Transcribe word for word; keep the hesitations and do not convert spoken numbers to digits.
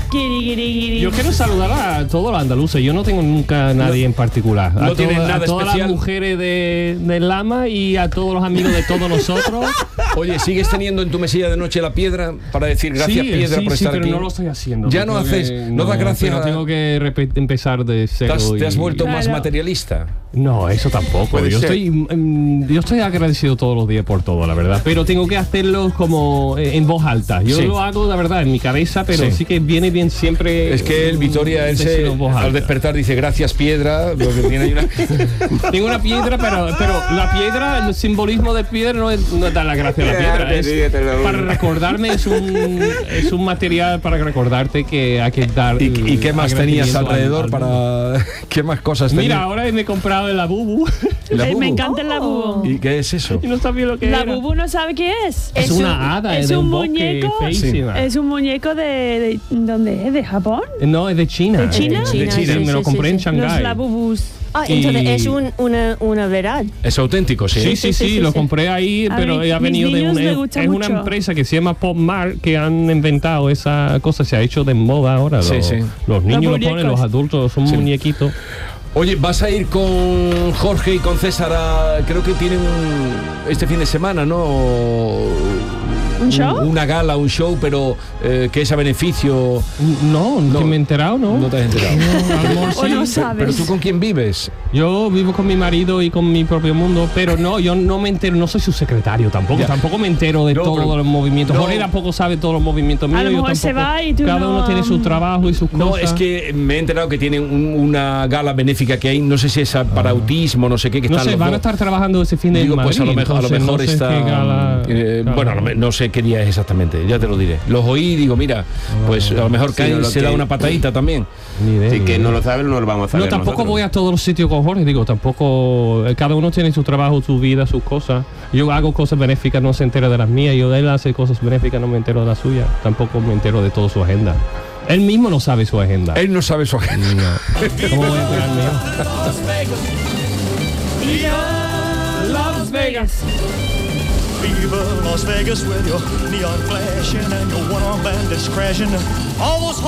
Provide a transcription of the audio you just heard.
Yo quiero saludar a todos los andaluces. Yo no tengo nunca a nadie no, en particular. A no tienes nada a todas especial. Las mujeres de, de Lama y a todos los amigos de todos nosotros. Oye, ¿sigues teniendo en tu mesilla de noche la piedra para decir gracias, sí, piedra, sí, por sí, estar pero aquí? no lo estoy haciendo. Ya no haces, que, no, no das gracias. Pero tengo que rep- empezar de cero. ¿Te has, te has y, vuelto y, más claro. materialista? No, eso tampoco. Yo estoy, mm, yo estoy agradecido todos los días por todo, la verdad. Pero tengo que hacerlo como eh, en voz alta. Yo sí. lo hago, la verdad, en mi cabeza, pero sí, sí que viene bien siempre. Es que el Vitoria, él se, al despertar dice gracias piedra, lo que tiene ahí una... Tengo una piedra, pero, pero la piedra, el simbolismo de piedra no es, no es dar la gracia a la piedra. Es, para recordarme es un, es un material para recordarte que hay que dar. ¿Y, y qué más tenías alrededor al, al para qué más cosas tenías? Mira, ahora me he comprado el Labubu. ¿La bubu? Me encanta el Labubu. ¿Y qué es eso? Y no sabía lo que la era. Labubu no sabe qué es. Es, es una un, hada, es de un, un muñeco. Sí. Es un muñeco de, de ¿dónde es? ¿De Japón? No, es de China. ¿De China? De China. Sí, sí, me lo compré sí, en sí. Shanghái. Los Labubus. Ah, entonces es un, una, una verdad. Es auténtico, sí. Sí, sí, sí, sí, sí lo sí. compré ahí, a pero mí, ha venido de una, es, es una empresa que se llama PopMart que han inventado esa cosa, se ha hecho de moda ahora. Sí, los, sí. los niños los lo ponen, los adultos son sí. muñequitos. Oye, vas a ir con Jorge y con César a, creo que tienen un, este fin de semana, ¿no? ¿Un show? Un, una gala, un show, pero eh, que es a beneficio. No, no, que me he enterado, ¿no? No te has enterado. No, o no sabes. Pero tú, ¿con quién vives? Yo vivo con mi marido y con mi propio mundo, pero no, yo no me entero, no soy su secretario tampoco, ya. tampoco me entero de no, todos pero, los movimientos. No. Jorge tampoco sabe todos los movimientos míos. A lo mejor yo se va y tú Cada no... uno tiene su trabajo y sus no, cosas. No, es que me he enterado que tienen un, una gala benéfica que hay, no sé si es para ah. autismo, no sé qué. Que no están sé, van dos. a estar trabajando ese fin de semana. Pues a lo mejor, entonces, a lo mejor no sé está. Gala, eh, gala. Bueno, no, no sé qué día es exactamente. Ya te lo diré. Los oí y digo, mira, pues a lo mejor sí, cae, no, se que, da una patadita también. Ni idea, si ni que idea. No lo saben, no lo vamos a saber. No, tampoco nosotros. voy a todos los sitios con Jorge, digo, tampoco. Cada uno tiene su trabajo, su vida, sus cosas. Yo hago cosas benéficas, no se entera de las mías. Yo él hace cosas benéficas, no me entero de las suyas. Tampoco me entero de toda su agenda. Él mismo no sabe su agenda. Él no sabe su agenda. No. ¿Cómo voy a enterarme yo? Las Vegas. Viva Las Vegas with your neon flashing and your one-arm bandits crashing. All those